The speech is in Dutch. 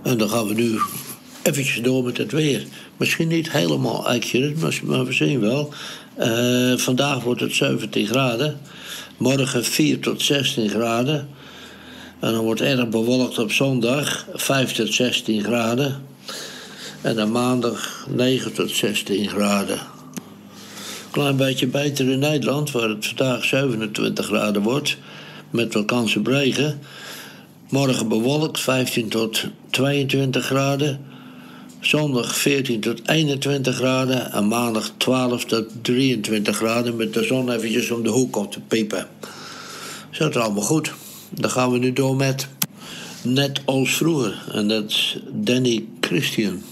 En dan gaan we nu eventjes door met het weer. Misschien niet helemaal accurate, maar we zien wel. Vandaag wordt het 17 graden. Morgen 4 tot 16 graden. En dan wordt erg bewolkt op zondag, 5 tot 16 graden. En dan maandag 9 tot 16 graden. Klein beetje beter in Nederland, waar het vandaag 27 graden wordt. Met wat kans op regen. Morgen bewolkt, 15 tot 22 graden. Zondag 14 tot 21 graden. En maandag 12 tot 23 graden. Met de zon eventjes om de hoek op te piepen. Zat er allemaal goed. Dan gaan we nu door met Net als vroeger. En dat is Danny Christian.